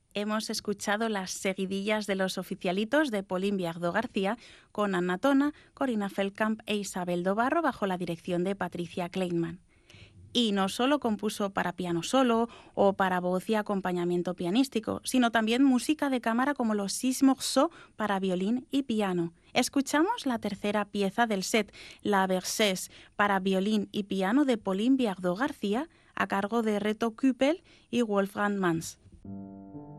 Hemos escuchado las seguidillas de los oficialitos de Pauline Viardot García con Anna Tona, Corina Feldkamp e Isabel Dobarro bajo la dirección de Patricia Kleinman. Y no solo compuso para piano solo o para voz y acompañamiento pianístico, sino también música de cámara como los 6 morceaux para violín y piano. Escuchamos la tercera pieza del set, la Berceuse, para violín y piano de Pauline Viardot García, a cargo de Reto Küppel y Wolfgang Manz.